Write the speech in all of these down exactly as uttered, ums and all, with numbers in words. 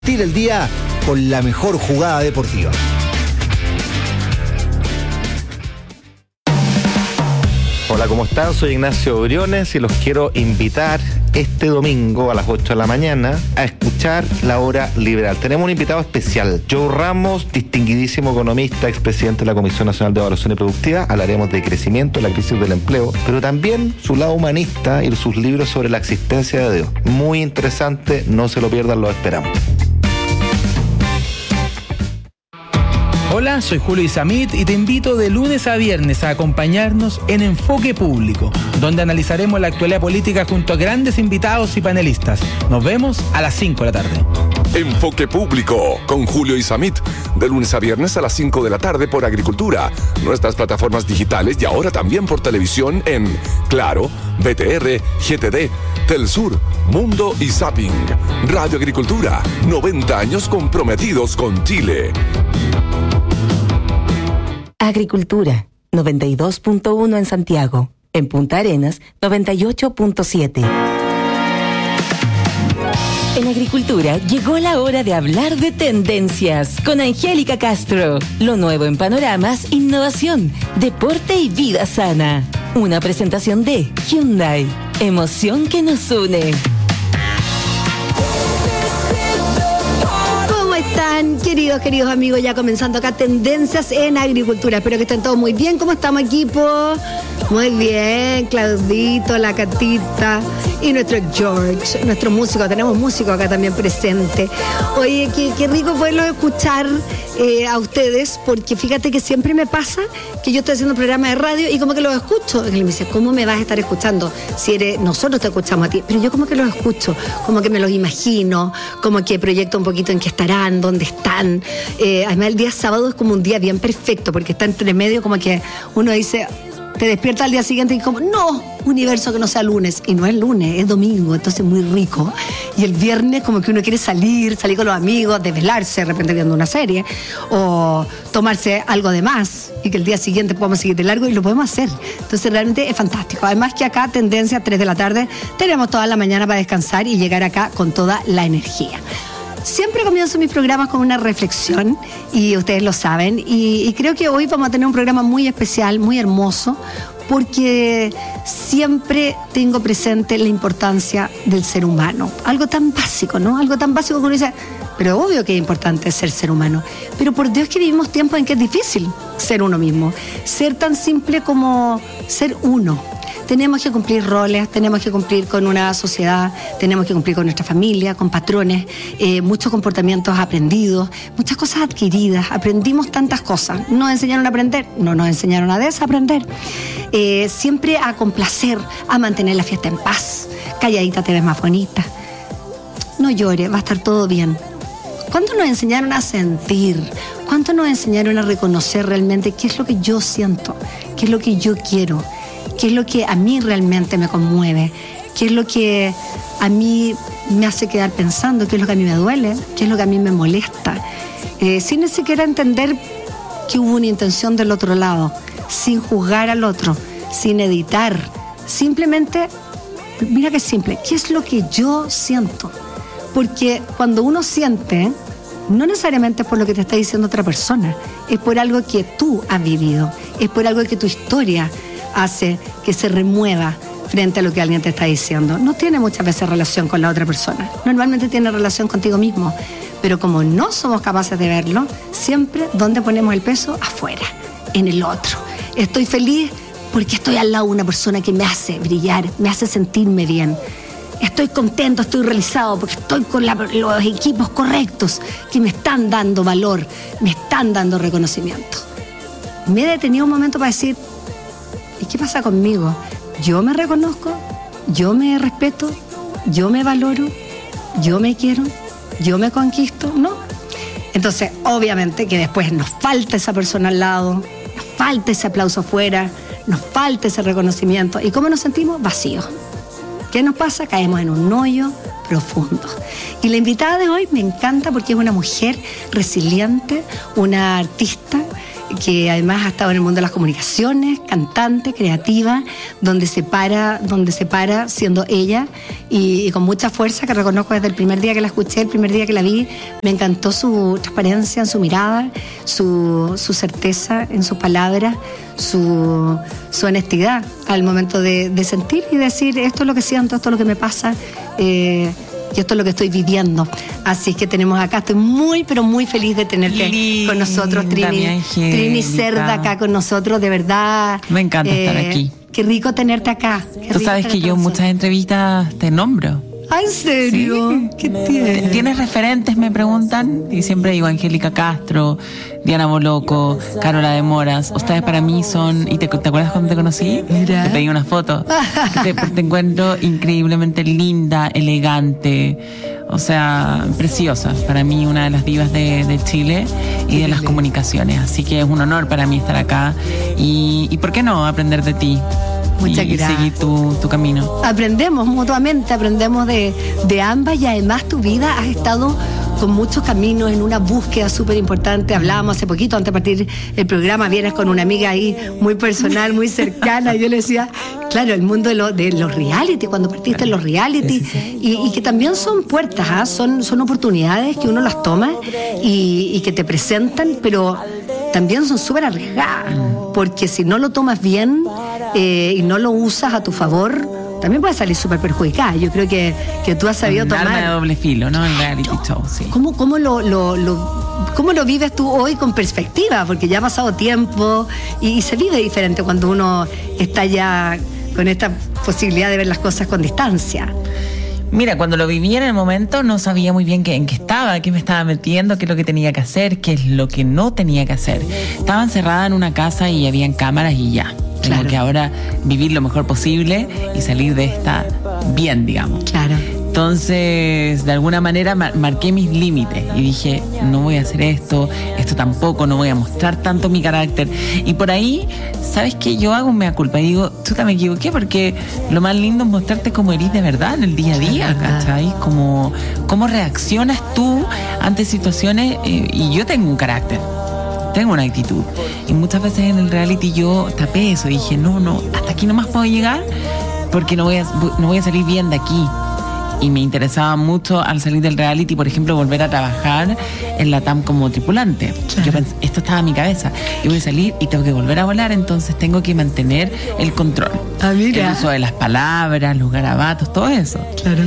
Tira el día con la mejor jugada deportiva. Hola, ¿cómo están? Soy Ignacio Briones y los quiero invitar este domingo a las ocho de la mañana a escuchar La Hora Liberal. Tenemos un invitado especial, Joe Ramos, distinguidísimo economista, expresidente de la Comisión Nacional de Evaluación y Productividad. Hablaremos de crecimiento, la crisis del empleo, pero también su lado humanista y sus libros sobre la existencia de Dios. Muy interesante, no se lo pierdan, lo esperamos. Hola, soy Julio Isamit y te invito de lunes a viernes a acompañarnos en Enfoque Público, donde analizaremos la actualidad política junto a grandes invitados y panelistas. Nos vemos a las cinco de la tarde. Enfoque Público con Julio Isamit, de lunes a viernes a las cinco de la tarde por Agricultura, nuestras plataformas digitales y ahora también por televisión en Claro, B T R, G T D, Telsur, Mundo y Zapping. Radio Agricultura, noventa años comprometidos con Chile. Agricultura, noventa y dos punto uno en Santiago. En Punta Arenas, noventa y ocho punto siete. En Agricultura llegó la hora de hablar de tendencias con Angélica Castro. Lo nuevo en panoramas, innovación, deporte y vida sana. Una presentación de Hyundai. Emoción que nos une. Queridos, queridos amigos, ya comenzando acá Tendencias en Agricultura. Espero que estén todos muy bien. ¿Cómo estamos, equipo? Muy bien, Claudito, la Catita y nuestro George, nuestro músico. Tenemos músico acá también presente. Oye, qué, qué rico poderlo escuchar eh, a ustedes, porque fíjate que siempre me pasa que yo estoy haciendo un programa de radio y como que los escucho. Y me dice, ¿cómo me vas a estar escuchando? Si eres, nosotros te escuchamos a ti, pero yo como que los escucho, como que me los imagino, como que proyecto un poquito en qué estarán, dónde están. Eh, además, el día sábado es como un día bien perfecto, porque está entre medio, como que uno dice, te despierta al día siguiente y como, no, universo que no sea lunes. Y no es lunes, es domingo, entonces muy rico. Y el viernes como que uno quiere salir, salir con los amigos, desvelarse de repente viendo una serie, o tomarse algo de más, y que el día siguiente podamos seguir de largo, y lo podemos hacer. Entonces realmente es fantástico. Además que acá, Tendencia, tres de la tarde, tenemos toda la mañana para descansar y llegar acá con toda la energía. Siempre comienzo mis programas con una reflexión y ustedes lo saben, y, y creo que hoy vamos a tener un programa muy especial, muy hermoso, porque siempre tengo presente la importancia del ser humano. Algo tan básico, ¿no? Algo tan básico que uno dice, pero obvio que es importante ser ser humano. Pero por Dios que vivimos tiempos en que es difícil ser uno mismo. Ser tan simple como ser uno. Tenemos que cumplir roles, tenemos que cumplir con una sociedad, tenemos que cumplir con nuestra familia, con patrones, eh, muchos comportamientos aprendidos, muchas cosas adquiridas. Aprendimos tantas cosas. Nos enseñaron a aprender, no nos enseñaron a desaprender. Eh, siempre a complacer, a mantener la fiesta en paz. Calladita te ves más bonita. No llores, va a estar todo bien. ¿Cuánto nos enseñaron a sentir? ¿Cuánto nos enseñaron a reconocer realmente qué es lo que yo siento? ¿Qué es lo que yo quiero? ¿Qué es lo que a mí realmente me conmueve? ¿Qué es lo que a mí me hace quedar pensando? ¿Qué es lo que a mí me duele? ¿Qué es lo que a mí me molesta? Eh, sin ni siquiera entender que hubo una intención del otro lado, sin juzgar al otro, sin editar. Simplemente, mira qué simple, ¿qué es lo que yo siento? Porque cuando uno siente, no necesariamente es por lo que te está diciendo otra persona, es por algo que tú has vivido, es por algo que tu historia hace que se remueva frente a lo que alguien te está diciendo. No tiene muchas veces relación con la otra persona, normalmente tiene relación contigo mismo, pero como no somos capaces de verlo, siempre donde ponemos el peso, afuera, en el otro. Estoy feliz porque estoy al lado de una persona que me hace brillar, me hace sentirme bien. Estoy contento, estoy realizado porque estoy con la, los equipos correctos que me están dando valor, me están dando reconocimiento. Me he detenido un momento para decir, ¿y qué pasa conmigo? ¿Yo me reconozco? ¿Yo me respeto? ¿Yo me valoro? ¿Yo me quiero? ¿Yo me conquisto? ¿No? Entonces, obviamente que después nos falta esa persona al lado, nos falta ese aplauso afuera, nos falta ese reconocimiento. ¿Y cómo nos sentimos? Vacíos. ¿Qué nos pasa? Caemos en un hoyo profundos. Y la invitada de hoy me encanta porque es una mujer resiliente, una artista que además ha estado en el mundo de las comunicaciones, cantante, creativa, donde se para, donde se para siendo ella y, y con mucha fuerza, que reconozco desde el primer día que la escuché, el primer día que la vi, me encantó su transparencia en su mirada, su, su certeza en sus palabras, su, su honestidad al momento de, de sentir y decir esto es lo que siento, esto es lo que me pasa, eh, y esto es lo que estoy viviendo. Así es que tenemos acá, estoy muy, pero muy feliz de tenerte Linda, con nosotros, Trini. Trini Cerda acá con nosotros, de verdad. Me encanta eh, estar aquí. Qué rico tenerte acá. Qué Tú sabes que yo en muchas entrevistas te nombro. ¿Ah, en serio? Sí. ¿Qué tienes? ¿Tienes referentes? Me preguntan. Y siempre digo Angélica Castro, Diana Boloco, Carola de Moras. Ustedes para mí son... ¿Y te, te acuerdas cuando te conocí? Mira. Te pedí una foto. te, te encuentro increíblemente linda, elegante. O sea, preciosa. Para mí una de las divas de, de Chile y de las comunicaciones. Así que es un honor para mí estar acá. Y, y ¿por qué no aprender de ti? Muchas y gracias. seguir tu, tu camino. Aprendemos mutuamente, aprendemos de, de ambas y además tu vida has estado con muchos caminos en una búsqueda súper importante. Hablábamos hace poquito, antes de partir el programa, vienes con una amiga ahí muy personal, muy cercana. Yo le decía, claro, el mundo de, lo, de los reality, cuando partiste en los reality, sí, sí. Y, y que también son puertas, ¿eh? son, son oportunidades que uno las toma y, y que te presentan, pero también son súper arriesgadas, porque si no lo tomas bien eh, y no lo usas a tu favor, también puedes salir súper perjudicada. Yo creo que, que tú has sabido un tomar... arma de doble filo, ¿no? El reality show, sí. ¿Cómo, cómo, lo, lo, lo, ¿Cómo lo vives tú hoy con perspectiva? Porque ya ha pasado tiempo y, y se vive diferente cuando uno está ya con esta posibilidad de ver las cosas con distancia. Mira, cuando lo vivía en el momento no sabía muy bien qué, en qué estaba, qué me estaba metiendo, qué es lo que tenía que hacer, qué es lo que no tenía que hacer. Estaba encerrada en una casa y habían cámaras y ya. Tengo claro. que ahora vivir lo mejor posible y salir de esta bien, digamos. Claro. Entonces, de alguna manera mar- marqué mis límites y dije, no voy a hacer esto, esto tampoco, no voy a mostrar tanto mi carácter. Y por ahí, ¿sabes qué? Yo hago un mea culpa y digo, chuta, me equivoqué, porque lo más lindo es mostrarte como eres de verdad en el día a día, ¿cachai? Como, cómo reaccionas tú ante situaciones, eh, y yo tengo un carácter. Tengo una actitud. Y muchas veces en el reality yo tapé eso y dije, no, no, hasta aquí nomás puedo llegar porque no voy a, no voy a salir bien de aquí. Y me interesaba mucho al salir del reality, por ejemplo, volver a trabajar en la T A M como tripulante. Claro. Yo pensé, esto estaba en mi cabeza. Yo voy a salir y tengo que volver a volar, entonces tengo que mantener el control. Ah, mira. El uso de las palabras, los garabatos, todo eso. Claro.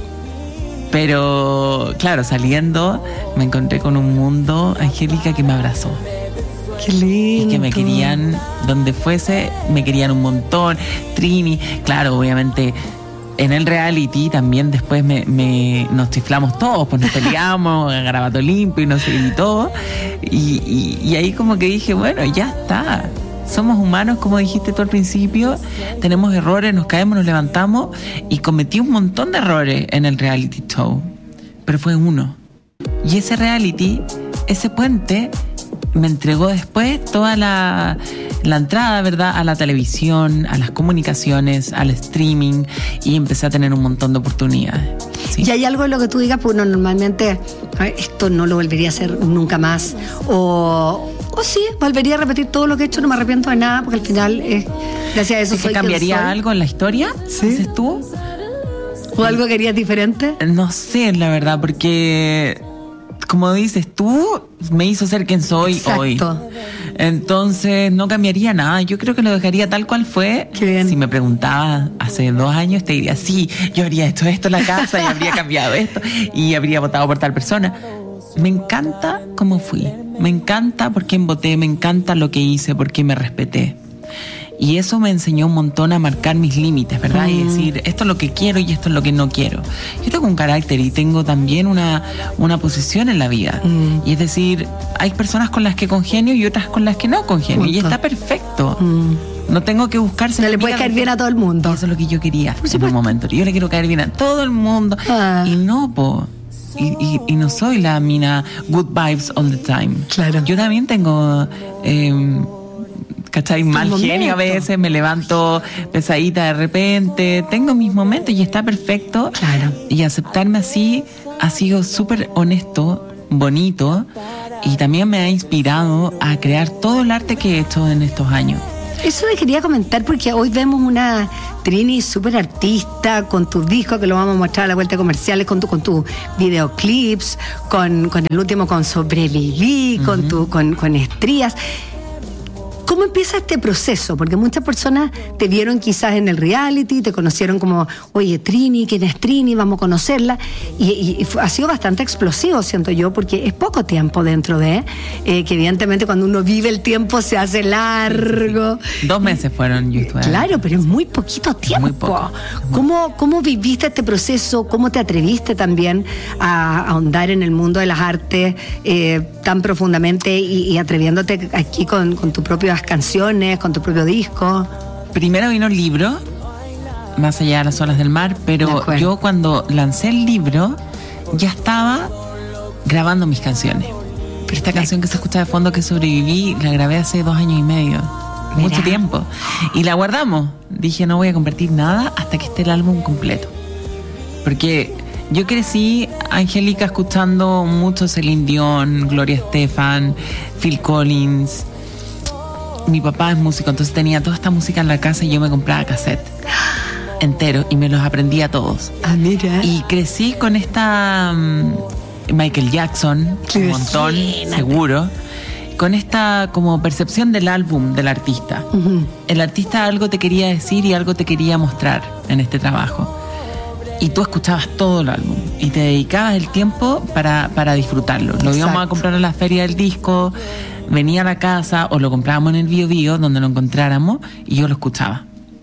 Pero, claro, saliendo me encontré con un mundo, Angélica, que me abrazó. Qué lindo. Y que me querían, donde fuese, me querían un montón. Trini, claro, obviamente, en el reality también después me, me nos chiflamos todos, pues nos peleamos, garabato limpio y no sé, y todo. Y, y, y ahí como que dije, bueno, ya está. Somos humanos, como dijiste tú al principio, tenemos errores, nos caemos, nos levantamos, y cometí un montón de errores en el reality show, pero fue uno. Y ese reality, ese puente, me entregó después toda la, la entrada, ¿verdad?, a la televisión, a las comunicaciones, al streaming, y empecé a tener un montón de oportunidades. ¿Sí? Y hay algo en lo que tú digas, pues uno normalmente, esto no lo volvería a hacer nunca más, o... O sí, volvería a repetir todo lo que he hecho, no me arrepiento de nada, porque al final, eh, gracias a eso ¿Es soy que cambiaría quien soy. algo en la historia? ¿Sí? ¿Dices tú? ¿O algo querías diferente? No sé, la verdad, porque como dices tú, me hizo ser quien soy. Exacto. Hoy. Entonces no cambiaría nada. Yo creo que lo dejaría tal cual fue. Qué bien. Si me preguntabas hace dos años, te diría, sí, yo habría hecho esto en la casa y habría cambiado esto y habría votado por tal persona. Me encanta cómo fui. Me encanta por quién voté, me encanta lo que hice, porque me respeté. Y eso me enseñó un montón a marcar mis límites, ¿verdad? Mm. Y decir, esto es lo que quiero y esto es lo que no quiero. Yo tengo un carácter y tengo también una, una posición en la vida. Mm. Y es decir, hay personas con las que congenio y otras con las que no congenio. Punto. Y está perfecto. Mm. No tengo que buscarse. No le puede caer bien a todo el mundo. Y eso es lo que yo quería en un momento. Yo le quiero caer bien a todo el mundo. Ah. Y no, po. Y, y, y no soy la mina good vibes all the time. Claro. Yo también tengo... Eh, ¿cachai? Mal momento. genio a veces, me levanto pesadita de repente, tengo mis momentos y está perfecto. Claro. Y aceptarme así ha sido súper honesto, bonito, y también me ha inspirado a crear todo el arte que he hecho en estos años. Eso te quería comentar porque hoy vemos una Trini súper artista con tus discos que lo vamos a mostrar a la vuelta de comerciales, con tus con tu videoclips, con, con el último con Sobreviví, uh-huh. con, tu, con, con Estrías. ¿Cómo empieza este proceso? Porque muchas personas te vieron quizás en el reality, te conocieron como, oye, Trini, ¿quién es Trini? Vamos a conocerla. Y, y fue, ha sido bastante explosivo, siento yo, porque es poco tiempo dentro de, eh, que evidentemente cuando uno vive el tiempo se hace largo. Sí, sí. Dos meses fueron YouTube. Claro, pero es muy poquito tiempo. Muy poco. ¿Cómo, ¿Cómo viviste este proceso? ¿Cómo te atreviste también a, a ahondar en el mundo de las artes eh, tan profundamente y, y atreviéndote aquí con, con tu propio canciones, con tu propio disco? Primero vino el libro, Más allá de las olas del mar, pero yo cuando lancé el libro ya estaba grabando mis canciones. Pero esta canción que se escucha de fondo, que Sobreviví, la grabé hace dos años y medio. Mira. Mucho tiempo. Y la guardamos. Dije, no voy a compartir nada hasta que esté el álbum completo. Porque yo crecí, Angélica, escuchando mucho Celine Dion, Gloria Estefan, Phil Collins. Mi papá es músico, entonces tenía toda esta música en la casa y yo me compraba cassette entero y me los aprendía todos. Ah, mira. Y crecí con esta um, Michael Jackson, un montón, seguro, con esta como percepción del álbum del artista. Uh-huh. El artista algo te quería decir y algo te quería mostrar en este trabajo. Y tú escuchabas todo el álbum y te dedicabas el tiempo para, para disfrutarlo. Lo íbamos a comprar a la feria del disco, venía a la casa o lo comprábamos en el Bio Bio, donde lo encontráramos, y yo lo escuchaba.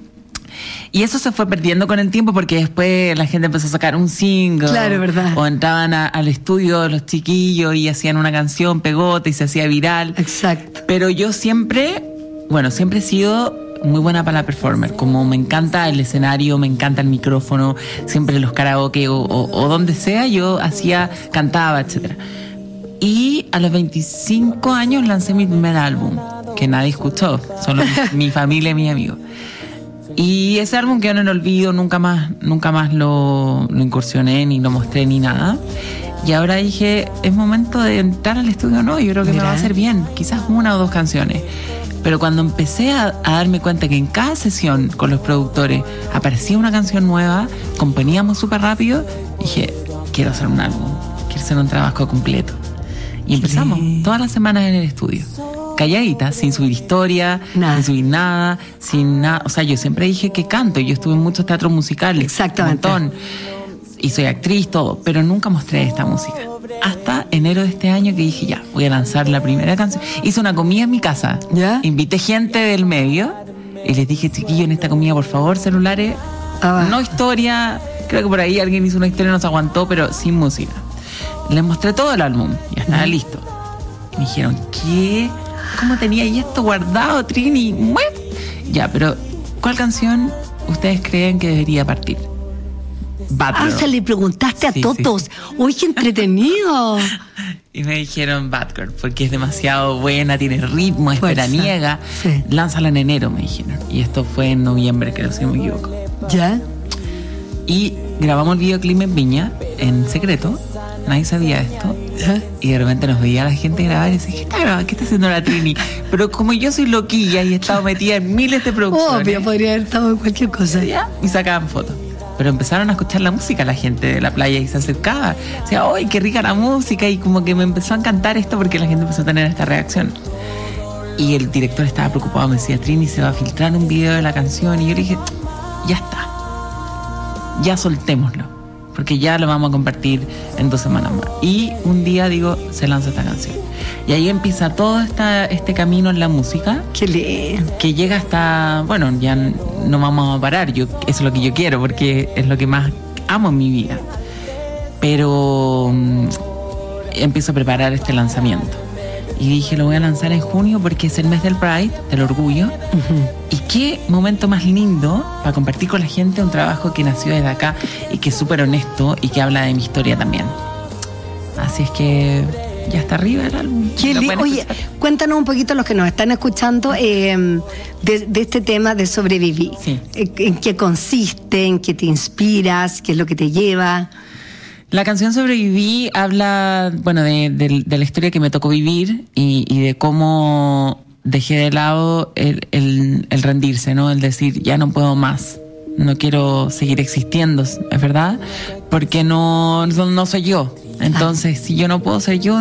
Y eso se fue perdiendo con el tiempo porque después la gente empezó a sacar un single. Claro, ¿verdad? O entraban a, al estudio los chiquillos y hacían una canción, pegote, y se hacía viral. Exacto. Pero yo siempre, bueno, siempre he sido muy buena para la performer. Como me encanta el escenario, me encanta el micrófono, siempre los karaoke o, o, o donde sea, yo hacía, cantaba, etcétera. Y a los veinticinco años lancé mi primer álbum, que nadie escuchó, solo mi, mi familia y mis amigos. Y ese álbum quedó en el olvido, nunca más, nunca más lo, lo incursioné, ni lo mostré, ni nada. Y ahora dije, es momento de entrar al estudio, no, yo creo que Mira. me va a hacer bien, quizás una o dos canciones. Pero cuando empecé a, a darme cuenta que en cada sesión con los productores aparecía una canción nueva, componíamos súper rápido, dije, quiero hacer un álbum, quiero hacer un trabajo completo. Y empezamos sí. todas las semanas en el estudio, calladita, sin subir historia, nada. sin subir nada, sin nada. O sea, yo siempre dije que canto, yo estuve en muchos teatros musicales, exactamente, un montón, y soy actriz, todo, pero nunca mostré esta música. Hasta enero de este año que dije, ya, voy a lanzar la primera canción. Hice una comida en mi casa, ¿ya? Invité gente del medio y les dije, chiquillos, en esta comida, por favor, celulares, ah, no historia. Creo que por ahí alguien hizo una historia y no se aguantó, pero sin música. Les mostré todo el álbum, ya estaba uh-huh. listo. Y me dijeron, ¿qué? ¿Cómo tenía ahí esto guardado, Trini? ¿Muep? Ya, pero ¿cuál canción ustedes creen que debería partir? Bad Girl. Ah, se le preguntaste a sí, todos. Sí, sí. ¡Uy, qué entretenido! Y me dijeron Bad Girl, porque es demasiado buena, tiene ritmo, es veraniega. Sí. Lánzala en enero, me dijeron. Y esto fue en noviembre, creo, si no me equivoco. ¿Ya? Y grabamos el videoclip en Viña, en secreto. Nadie sabía esto. ¿Eh? Y de repente nos veía la gente grabar y decía, ¿qué está grabando? ¿Qué está haciendo la Trini? Pero como yo soy loquilla y he estado metida en miles de producciones. Obvio, podría haber estado en cualquier cosa. ¿Ya? Y sacaban fotos. Pero empezaron a escuchar la música la gente de la playa y se acercaba. O sea, ¡ay, qué rica la música! Y como que me empezó a encantar esto porque la gente empezó a tener esta reacción. Y el director estaba preocupado, me decía, Trini, se va a filtrar un video de la canción. Y yo le dije, ya está. Ya soltémoslo. Porque ya lo vamos a compartir en dos semanas más. Y un día, digo, se lanza esta canción. Y ahí empieza todo esta, este camino en la música. ¡Qué lindo! Que llega hasta, bueno, ya no vamos a parar. Yo, eso es lo que yo quiero, porque es lo que más amo en mi vida. Pero um, empiezo a preparar este lanzamiento. Y dije, lo voy a lanzar en junio porque es el mes del Pride, del orgullo. Uh-huh. Y qué momento más lindo para compartir con la gente un trabajo que nació desde acá y que es súper honesto y que habla de mi historia también. Así es que y hasta arriba el álbum. Qué Lo li- pueden Oye, escuchar. cuéntanos un poquito los que nos están escuchando eh, de, de este tema de sobrevivir. Sí. Eh, ¿En qué consiste? ¿En qué te inspiras? ¿Qué es lo que te lleva? La canción Sobreviví habla, bueno, de, de, de la historia que me tocó vivir y, y de cómo dejé de lado el, el, el rendirse, ¿no? El decir, ya no puedo más, no quiero seguir existiendo, ¿es verdad? Porque no, no, no soy yo. Entonces, si yo no puedo ser yo,